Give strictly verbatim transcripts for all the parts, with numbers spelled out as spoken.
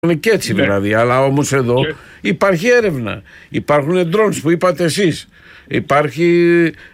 είναι και έτσι ναι. δηλαδή, αλλά όμως εδώ και... υπάρχει έρευνα, υπάρχουν drones που είπατε εσείς, υπάρχει,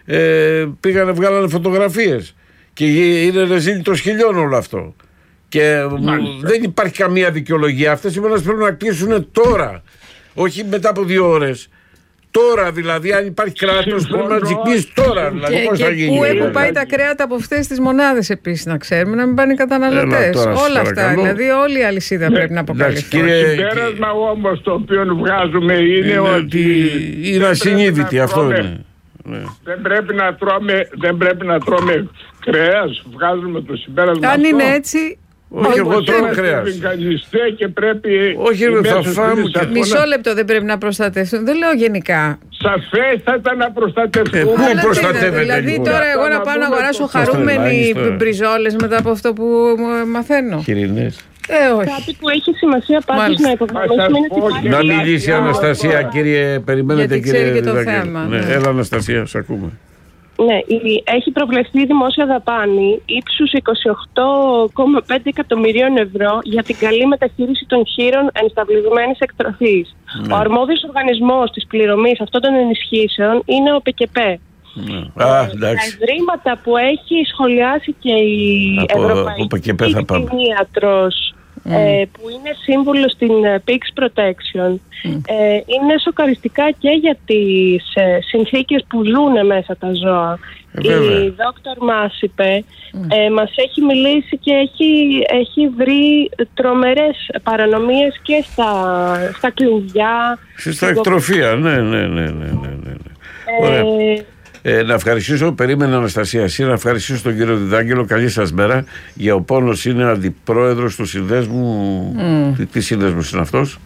ε, πήγανε βγάλανε φωτογραφίες και είναι ρεζίλ των χιλιών όλο αυτό και Μάλιστα. δεν υπάρχει καμία δικαιολογία. Αυτές οι μέρες πρέπει να κλείσουν τώρα, όχι μετά από δύο ώρες. Τώρα δηλαδή, αν υπάρχει κράτος, πρέπει να τζικείς τώρα. Δηλαδή, και πώς και θα γίνει, πού έχουν πάει τα κρέατα από αυτές τις μονάδες επίσης, να ξέρουμε, να μην πάνε οι καταναλωτές. Έλα, τώρα, όλα αυτά. Δηλαδή, όλη η αλυσίδα ναι, πρέπει να αποκαλυφθεί. Το συμπέρασμα όμως το οποίο βγάζουμε είναι, είναι ότι. Είναι ασυνείδητη, αυτό είναι. Ναι. Δεν, πρέπει να τρώμε, δεν πρέπει να τρώμε κρέας, βγάζουμε το συμπέρασμα. Αν είναι έτσι. Όχι, εγώ τρώω κρέας. Και πρέπει. Όχι, θα φάμε. Μισό λεπτό, δεν πρέπει να προστατευτούν. Δεν λέω γενικά. Σαφέστατα να προστατευτούν. Ε, πού προστατεύεται, δηλαδή, λοιπόν. τώρα εγώ να πάω να αγοράσω χαρούμενοι μπριζόλες μετά από αυτό που μαθαίνω. Κυρίνες. Ε, όχι. Κάτι που έχει σημασία πάντως να υπογραμμίσουμε είναι να μιλήσει η Αναστασία, κύριε. Περιμένετε, γιατί κύριε. Ξέρει και το θέμα. Ναι, έλα, Αναστασία, σε ακούμε. Ναι, έχει προβλεφθεί δημόσια δαπάνη ύψους είκοσι οκτώ κόμμα πέντε εκατομμυρίων ευρώ για την καλή μεταχείριση των χείρων ενσταυλισμένης εκτροφής. Ναι. Ο αρμόδιος οργανισμός της πληρωμής αυτών των ενισχύσεων είναι ο ΠΚΠ. Ναι. Α, τα ευρήματα που έχει σχολιάσει και η από, Ευρωπαϊκή Κτηνίατρος, Mm. Ε, που είναι σύμβουλο στην Pigs Protection, mm. ε, είναι σοκαριστικά και για τις ε, συνθήκες που ζουν μέσα τα ζώα. Ε, η δόκτωρ μας είπε, mm. ε, μας έχει μιλήσει και έχει, έχει βρει τρομερές παρανομίες και στα, στα κλουβιά. Στα εκτροφία, ναι, ναι, ναι, ναι, ναι, ναι. Ωραία. Ε, Ε, να ευχαριστήσω, περίμενε Αναστασία, εσύ να ευχαριστήσω τον κύριο Διδάγγελο. Καλή σας μέρα. Για ο Πόνος είναι αντιπρόεδρος του συνδέσμου. Mm. Τι, τι σύνδεσμος είναι αυτός?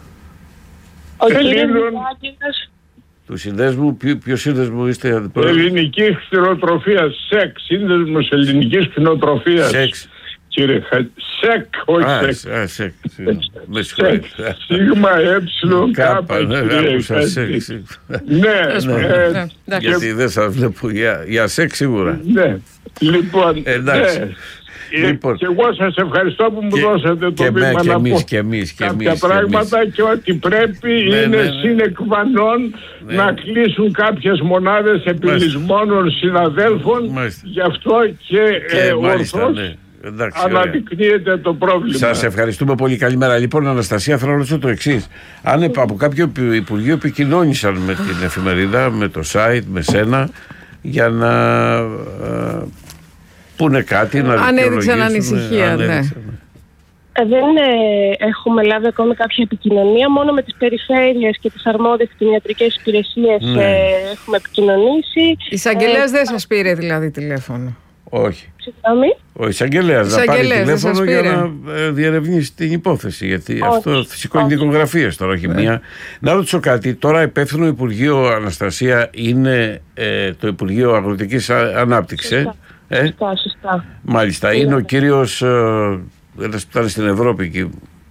Ο κύριος Διδάγγελος. Του συνδέσμου, ποιο, ποιο σύνδεσμο είστε αντιπρόεδρος? Ελληνική κτηνοτροφία, ΣΕΚ, σύνδεσμος ελληνικής κτηνοτροφίας. ΣΕΚ. Κύριε ΣΕΚ, όχι Α, ΣΕΚ. Α, ΣΕΚ. Με συγχωρείτε. Σίγμα, έψιλον, κάπα. Ναι, άκουσα ΣΕΚ. Ναι, γιατί δεν σας βλέπω για ΣΕΚ σίγουρα. Ναι, λοιπόν. Εντάξει. Λοιπόν, και εγώ σας ευχαριστώ που μου και, δώσατε το βήμα να πω και εμείς, και κάποια εμείς, πράγματα και, και ότι πρέπει ναι, είναι ναι, ναι. συνεκβανών ναι. να κλείσουν κάποιες μονάδες επιλυσμόνων συναδέλφων. Μάλιστα. Γι' αυτό και, και ε, ορθώς ναι. Εντάξει, αναδεικνύεται ωραία. Το πρόβλημα. Σας ευχαριστούμε πολύ. Καλημέρα. Λοιπόν, Αναστασία, θέλω να ρωτήσω το εξής. Αν από κάποιο υπουργείο επικοινώνησαν με την εφημερίδα, με το site, με σένα, για να πούνε κάτι, να αν έδειξαν ανησυχία, αν ναι. έδειξαν. Ε, δεν ε, έχουμε λάβει ακόμη κάποια επικοινωνία, μόνο με τις περιφέρειες και τις αρμόδιες κτηνιατρικές υπηρεσίες ναι. ε, έχουμε επικοινωνήσει. Η εισαγγελέας ε, δεν σας πήρε δηλαδή τηλέφωνο? Όχι. Συγγνώμη. Ο εισαγγελέας να πάρει τηλέφωνο για να ε, διερευνήσει την υπόθεση. Γιατί όχι, αυτό σηκώνει δικογραφίες τώρα, όχι ναι. μία. Να ρωτήσω κάτι. Τώρα υπεύθυνο Υπουργείο, Αναστασία, είναι ε, το Υπουργείο Αγροτικής Ανάπτυξης. Σωστά. Ε? Σωστά, σωστά. Μάλιστα. Είναι, είναι ο κύριος ε, ένας που ήταν στην Ευρώπη εκεί.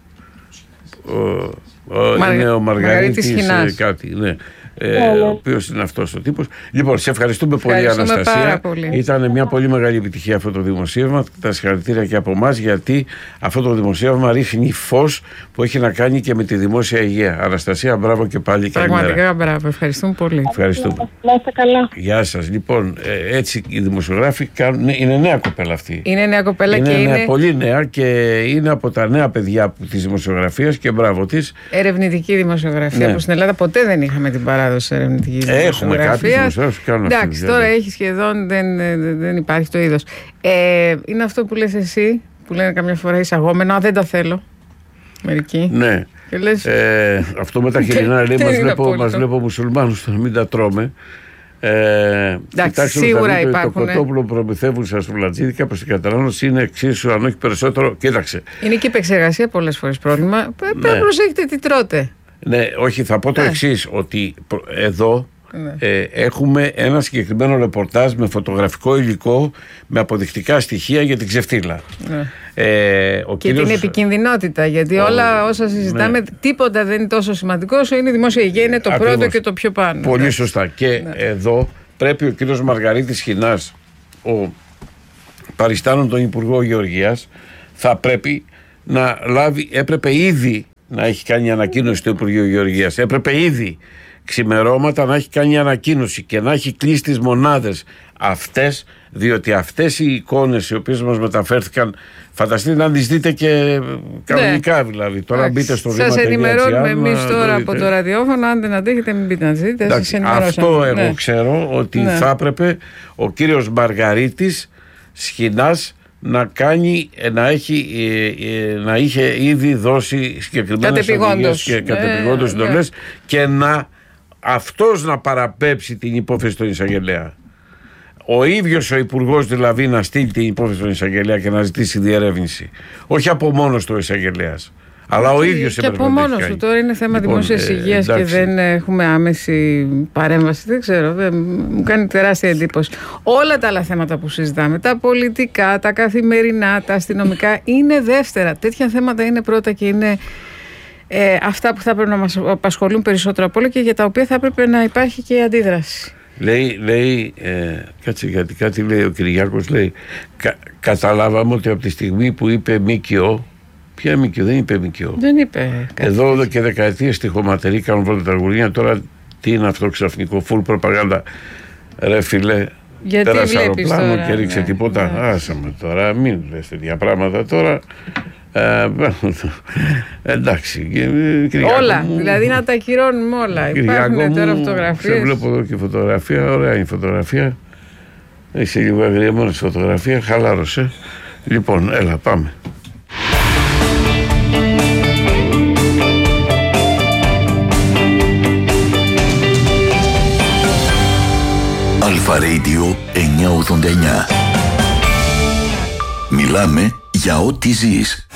Ο, ο, Μαργα... Είναι ο Μαργαρίτης ε, κάτι. Ναι. Ε, yeah, ο οποίος είναι αυτός ο τύπος. Λοιπόν, σε ευχαριστούμε πολύ, Αναστασία. Ήταν μια πολύ μεγάλη επιτυχία αυτό το δημοσίευμα. Τα συγχαρητήρια και από εμάς, γιατί αυτό το δημοσίευμα ρίχνει φως που έχει να κάνει και με τη δημόσια υγεία. Αναστασία, μπράβο και πάλι. Πραγματικά μπράβο, ευχαριστούμε πολύ. Ευχαριστούμε. Να είστε καλά. Γεια σας. Λοιπόν, ε, έτσι οι δημοσιογράφοι κάνουν. Είναι νέα κοπέλα αυτή. Είναι νέα κοπέλα είναι και νέα, είναι. Πολύ νέα και είναι από τα νέα παιδιά της δημοσιογραφίας και μπράβο της. Ερευνητική δημοσιογραφία, ναι. που στην Ελλάδα ποτέ δεν είχαμε την παράδοση. Ερευνητική Έχουμε κάποιους που εντάξει, τώρα έχει σχεδόν, δεν, δεν υπάρχει το είδος. Ε, είναι αυτό που λες εσύ, που λένε καμιά φορά εισαγόμενο, α, δεν τα θέλω. Μερικοί. Ναι. Λες, ε, αυτό με τα χειμώνα λέει, μας βλέπω, μας βλέπω μουσουλμάνους, να μην τα τρώμε. Ε, εντάξει, σίγουρα το, υπάρχουν. Το κοτόπουλο που προμηθεύουν στα σουβλατζίδικα προς την κατανάλωση είναι εξίσου, αν όχι περισσότερο. Κοίταξε. Είναι και η επεξεργασία πολλές φορές πρόβλημα. Ναι. Προσέχετε τι τρώτε. Ναι, όχι, θα πω το ναι. εξής, ότι εδώ ναι. ε, έχουμε ένα συγκεκριμένο ρεπορτάζ με φωτογραφικό υλικό, με αποδεικτικά στοιχεία για την ξεφτύλα. Ναι. Ε, ο και κύριος... την επικινδυνότητα, γιατί ο... όλα όσα συζητάμε, ναι. τίποτα δεν είναι τόσο σημαντικό όσο είναι η δημόσια υγεία, είναι το Ακριβώς. πρώτο και το πιο πάνω. Πολύ ναι. σωστά. Και ναι. εδώ πρέπει ο κύριος Μαργαρίτης Χινάς, ο παριστάνων τον Υπουργό Γεωργίας, θα πρέπει να λάβει, έπρεπε ήδη να έχει κάνει ανακοίνωση στο Υπουργείο Γεωργίας, έπρεπε ήδη ξημερώματα να έχει κάνει ανακοίνωση και να έχει κλείσει τις μονάδες αυτές, διότι αυτές οι εικόνες οι οποίες μας μεταφέρθηκαν, φανταστείτε να τις δείτε και κανονικά, ναι. Δηλαδή τώρα μπείτε στο βήμα. Σας ενημερώνουμε εμείς τώρα από το ραδιόφωνο, αν δεν αντέχετε μην μπείτε να τις δείτε. Εντάξει, αυτό εγώ ναι. ξέρω ότι ναι. θα έπρεπε ο κύριος Μαργαρίτης Σχοινάς να κάνει, να, έχει, να είχε ήδη δώσει συγκεκριμένες οδηγίες και κατεπηγόντως συντολές ναι. και να αυτός να παραπέψει την υπόθεση στον εισαγγελέα. Ο ίδιος ο υπουργός δηλαδή να στείλει την υπόθεση στον εισαγγελέα και να ζητήσει διερεύνηση. Όχι από μόνος του ο εισαγγελέας. Αλλά ο ίδιος και από μόνος του. Τώρα είναι θέμα λοιπόν, δημόσιας υγείας ε, και δεν έχουμε άμεση παρέμβαση. Δεν ξέρω. Δεν, μου κάνει τεράστια εντύπωση. Όλα τα άλλα θέματα που συζητάμε, τα πολιτικά, τα καθημερινά, τα αστυνομικά, είναι δεύτερα. Τέτοια θέματα είναι πρώτα και είναι ε, αυτά που θα πρέπει να μας απασχολούν περισσότερο από όλα και για τα οποία θα έπρεπε να υπάρχει και αντίδραση. Λέει, λέει ε, κάτσε γιατί κάτι λέει ο Κυριάκος, λέει κα, καταλάβαμε ότι από τη στιγμή που είπε ΜΚΟ, ποια ΜΚΟ, δεν είπε ΜΚΟ. Δεν είπε κάτι. Εδώ και δεκαετίες στιχοματεροί κάνουν πρώτα τραγουδία, τώρα τι είναι αυτό ξαφνικό, full προπαγάνδα. Ρε φίλε, γιατί πέρασε αεροπλάνο τώρα, και ρίξε ναι, τίποτα. Ναι. Άσαμε τώρα, μην λες τέτοια πράγματα τώρα. Ε, εντάξει. Όλα, μου, δηλαδή να τα ακυρώνουμε όλα. Υπάρχουν τώρα φωτογραφίες. Σε βλέπω εδώ και φωτογραφία, ωραία είναι η φωτογραφία. Είσαι λίγο αγριεμένη στη φωτογραφία, χαλάρωσε. Λοιπόν, έλα, πάμε. Αλφα Radio εννιακόσια ογδόντα εννιά. Μιλάμε για ό,τι ζεις.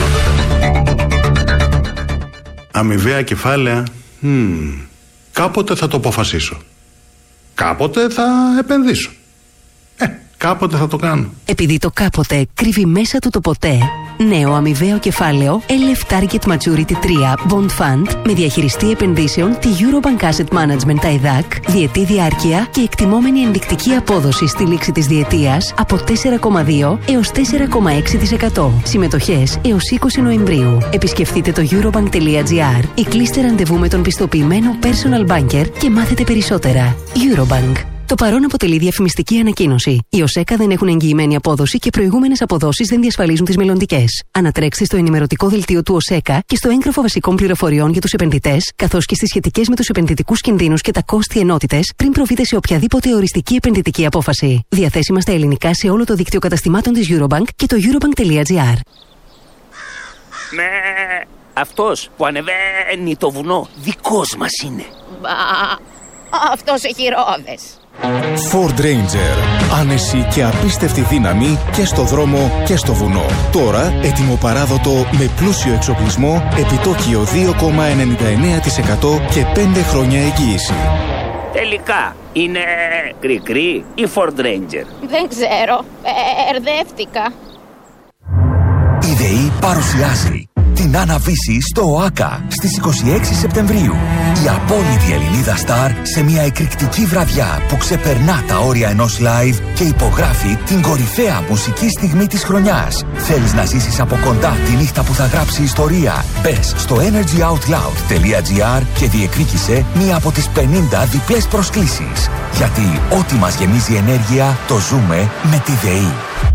Αμοιβαία κεφάλαια. Hmm. Κάποτε θα το αποφασίσω. Κάποτε θα επενδύσω. Ε, κάποτε θα το κάνω. Επειδή το κάποτε κρύβει μέσα του το ποτέ, νέο αμοιβαίο κεφάλαιο ελ εφ Target Maturity τρία Bond Fund με διαχειριστή επενδύσεων τη Eurobank Asset Management τα ΕΔΑΚ, διετή διάρκεια και εκτιμόμενη ενδεικτική απόδοση στη λήξη της διετίας από τέσσερα κόμμα δύο έως τέσσερα κόμμα έξι τοις εκατό. Συμμετοχές έως είκοσι Νοεμβρίου. Επισκεφτείτε το eurobank τελεία gr ή κλείστε ραντεβού με τον πιστοποιημένο personal banker και μάθετε περισσότερα. Eurobank. Το παρόν αποτελεί διαφημιστική ανακοίνωση. Οι ΟΣΕΚΑ δεν έχουν εγγυημένη απόδοση και προηγούμενες αποδόσεις δεν διασφαλίζουν τις μελλοντικές. Ανατρέξτε στο ενημερωτικό δελτίο του ΟΣΕΚΑ και στο έγγραφο βασικών πληροφοριών για τους επενδυτές, καθώς και στις σχετικές με τους επενδυτικούς κινδύνους και τα κόστη ενότητες, πριν προβείτε σε οποιαδήποτε οριστική επενδυτική απόφαση. Διαθέσιμα στα ελληνικά σε όλο το δίκτυο καταστημάτων της Eurobank και το eurobank τελεία gr. Με αυτός που ανεβαίνει το βουνό, δικός μας είναι. Μπα, αυτός έχει ρόδες. Ford Ranger. Άνεση και απίστευτη δύναμη και στο δρόμο και στο βουνό. Τώρα έτοιμο παράδοτο με πλούσιο εξοπλισμό, επιτόκιο δύο κόμμα ενενήντα εννέα τοις εκατό και πέντε χρόνια εγγύηση. Τελικά είναι κρι-κρι ή Ford Ranger? Δεν ξέρω, ερδεύτηκα. Η ΔΕΗ παρουσιάζει την Άννα-Βύση στο ΟΑΚΑ στις είκοσι έξι Σεπτεμβρίου. Η απόλυτη Ελληνίδα στάρ σε μια εκρηκτική βραδιά που ξεπερνά τα όρια ενός live και υπογράφει την κορυφαία μουσική στιγμή της χρονιάς. Θέλεις να ζήσεις από κοντά τη νύχτα που θα γράψει ιστορία? Μπες στο energy out loud τελεία gr και διεκδίκησε μία από τις πενήντα διπλές προσκλήσεις. Γιατί ό,τι μας γεμίζει ενέργεια το ζούμε με τη ΔΕΗ.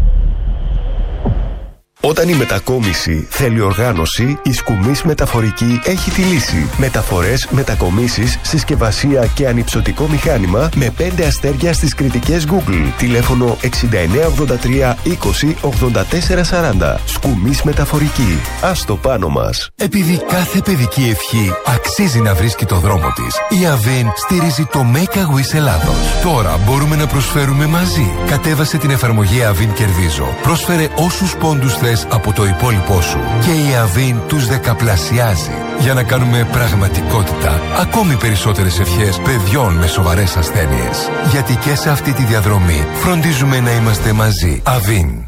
Όταν η μετακόμιση θέλει οργάνωση, η Σκουμής Μεταφορική έχει τη λύση. Μεταφορές, μετακομίσεις, συσκευασία και ανυψωτικό μηχάνημα με πέντε αστέρια στις κριτικές Google. Τηλέφωνο εξήντα εννέα ογδόντα τρία είκοσι ογδόντα τέσσερα σαράντα. Σκουμής Μεταφορική. Ας το πάνω μας. Επειδή κάθε παιδική ευχή αξίζει να βρίσκει το δρόμο της, η Avin στηρίζει το Make a Wish Ελλάδος. Τώρα μπορούμε να προσφέρουμε μαζί. Κατέβασε την εφαρμογή Avin Κερδίζω. Πρόσφερε όσους πόντους θες από το υπόλοιπό σου και η Avin τους δεκαπλασιάζει για να κάνουμε πραγματικότητα ακόμη περισσότερες ευχές παιδιών με σοβαρές ασθένειες. Γιατί και σε αυτή τη διαδρομή φροντίζουμε να είμαστε μαζί. Avin.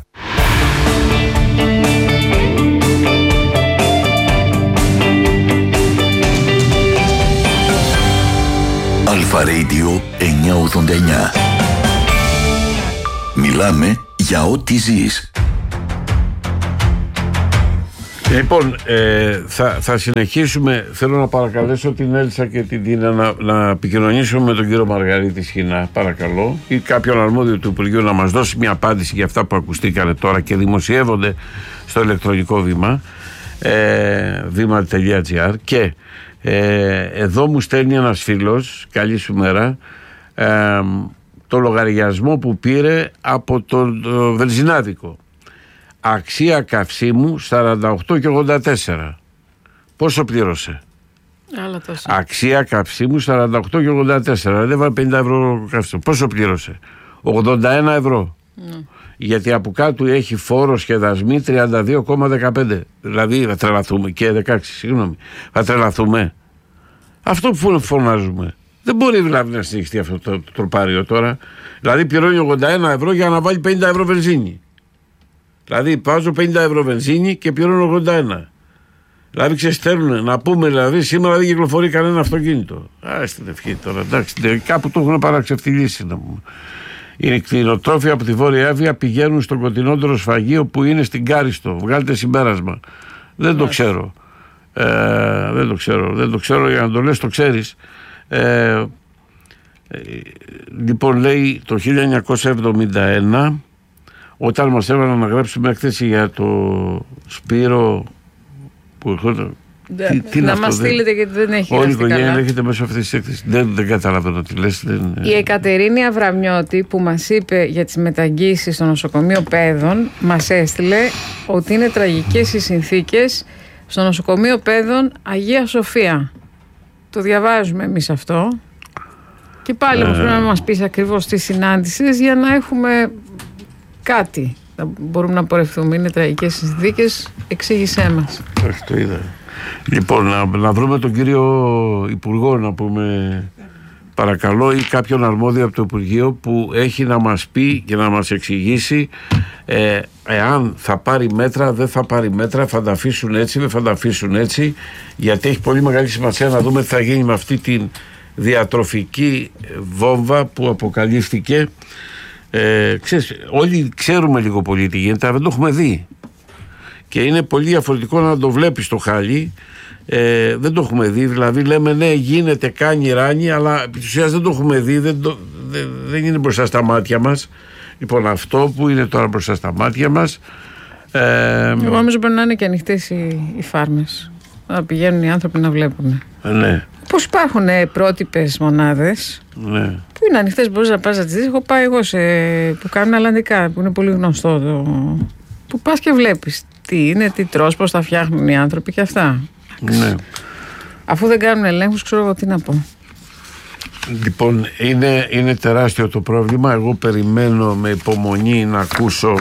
Αλφα Radio εννιακόσια ογδόντα εννιά. Μιλάμε για ό,τι ζεις. Λοιπόν, ε, θα, θα συνεχίσουμε. Θέλω να παρακαλέσω την Έλσα και την Τίνα να, να επικοινωνήσουμε με τον κύριο Μαργαρίτη Σχοινά, παρακαλώ, ή κάποιον αρμόδιο του Υπουργείου να μας δώσει μια απάντηση για αυτά που ακουστήκανε τώρα και δημοσιεύονται στο ηλεκτρονικό βήμα, ε, βήμα τελεία τζι άρ. Και ε, εδώ μου στέλνει ένας φίλος, καλή σου μέρα, ε, το λογαριασμό που πήρε από το, το βενζινάδικο. Αξία καυσίμου σαράντα οκτώ και ογδόντα τέσσερα. Πόσο πλήρωσε? Άλλα τόσα. Αξία καυσίμου σαράντα οκτώ και ογδόντα τέσσερα. Δεν βάλει πενήντα ευρώ καυσίμου. Πόσο πλήρωσε? ογδόντα ένα ευρώ. Mm. Γιατί από κάτω έχει φόρο και δασμοί τριάντα δύο κόμμα δεκαπέντε. Δηλαδή θα τρελαθούμε. Και δεκαέξι, συγγνώμη. Θα τρελαθούμε. Αυτό που φωνάζουμε. Δεν μπορεί δηλαδή να συνεχιστεί αυτό το, το τροπάριο τώρα. Δηλαδή πληρώνει ογδόντα ένα ευρώ για να βάλει πενήντα ευρώ βενζίνη. Δηλαδή βάζω πενήντα ευρώ βενζίνη και πληρώνω ογδόντα ένα. Δηλαδή ξεστέλνουν να πούμε, δηλαδή σήμερα δεν κυκλοφορεί κανένα αυτοκίνητο. Α, στην ευχή τώρα, εντάξει, κάπου το έχουν παραξευτιλήσει να πούμε. Οι κτηνοτρόφοι από τη Βόρεια Εύβοια πηγαίνουν στο κοντινότερο σφαγείο που είναι στην Κάριστο. Βγάλετε συμπέρασμα. Δεν το ξέρω. Ε, δεν το ξέρω. Δεν το ξέρω, για να το λες το ξέρεις. Ε, ε, λοιπόν, λέει το χίλια εννιακόσια εβδομήντα ένα, όταν μας έβαλαν να γράψουμε έκθεση για το Σπύρο που Δε, τι, τι να μας στείλετε γιατί δεν έχει. Όλη η οικογένεια έρχεται μέσω αυτής της έκθεσης. Δεν, δεν καταλαβαίνω τι λες. Δεν... Η Εκατερίνη Αβραμιώτη που μας είπε για τις μεταγγίσεις στο νοσοκομείο Παιδών μας έστειλε ότι είναι τραγικές οι συνθήκες στο νοσοκομείο Παιδών Αγία Σοφία. Το διαβάζουμε εμείς αυτό. Και πάλι όμως ε... πρέπει να μας πεις ακριβώς τι συνάντησες για να έχουμε κάτι. Να μπορούμε να πορευτούμε. Είναι τραγικές οι συνθήκες. Εξήγησέ μας. Όχι, το είδα. Λοιπόν, να, να βρούμε τον κύριο Υπουργό να πούμε παρακαλώ, ή κάποιον αρμόδιο από το Υπουργείο που έχει να μας πει και να μας εξηγήσει ε, εάν θα πάρει μέτρα, δεν θα πάρει μέτρα, θα τα αφήσουν έτσι, δεν θα τα αφήσουν έτσι, γιατί έχει πολύ μεγάλη σημασία να δούμε τι θα γίνει με αυτή την διατροφική βόμβα που αποκαλύφθηκε. Ε, ξέρεις, όλοι ξέρουμε λίγο πολύ τι γίνεται, αλλά δεν το έχουμε δει. Και είναι πολύ διαφορετικό να το βλέπεις το χάλι. Ε, δεν το έχουμε δει. Δηλαδή λέμε ναι, γίνεται, κάνει, ράνει, αλλά επί της ουσίας δεν το έχουμε δει. Δεν, το, δεν, δεν είναι μπροστά στα μάτια μας. Λοιπόν, αυτό που είναι τώρα μπροστά στα μάτια μας. Ε, Εγώ νομίζω πρέπει να είναι και ανοιχτές οι, οι φάρμες. Να πηγαίνουν οι άνθρωποι να βλέπουν. Ναι. Πώς υπάρχουν ε, πρότυπες μονάδες ναι. που είναι ανοιχτές, μπορείς να πας να τις δεις. Έχω πάει εγώ σε, που κάνουν αλλαντικά, που είναι πολύ γνωστό. Το, που πας και βλέπεις τι είναι, τι τρως, πώς τα φτιάχνουν οι άνθρωποι και αυτά. Ναι. Αφού δεν κάνουν ελέγχους, ξέρω εγώ τι να πω. Λοιπόν, είναι, είναι τεράστιο το πρόβλημα. Εγώ περιμένω με υπομονή να ακούσω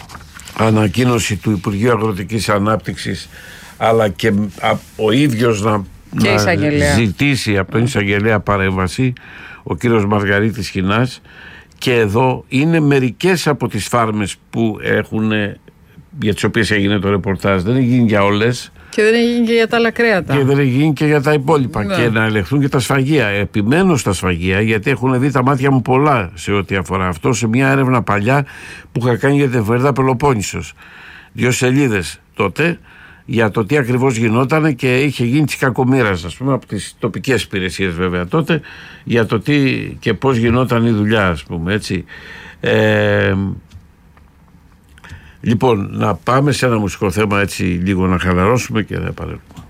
ανακοίνωση του Υπουργείου Αγροτικής Ανάπτυξης, αλλά και ο ίδιος να, να ζητήσει από τον εισαγγελέα παρέμβαση, ο κύριος Μαργαρίτης Σχοινάς. Και εδώ είναι μερικές από τις φάρμες που έχουν, για τις οποίες έγινε το ρεπορτάζ. Δεν έχει γίνει για όλες. Και δεν έχει γίνει και για τα άλλα κρέατα. Και δεν έχει γίνει και για τα υπόλοιπα. Ναι. Και να ελεγχθούν και τα σφαγεία. Επιμένω στα σφαγεία, γιατί έχουν δει τα μάτια μου πολλά σε ό,τι αφορά αυτό, σε μια έρευνα παλιά που είχα κάνει για την εφημερίδα Πελοπόννησος. Δύο σελίδες τότε για το τι ακριβώς γινόταν και είχε γίνει της κακομοίρας, ας πούμε, από τις τοπικές υπηρεσίες βέβαια τότε, για το τι και πώς γινόταν η δουλειά, ας πούμε, έτσι. Ε, λοιπόν, να πάμε σε ένα μουσικό θέμα έτσι λίγο να χαλαρώσουμε και θα επανέλθουμε.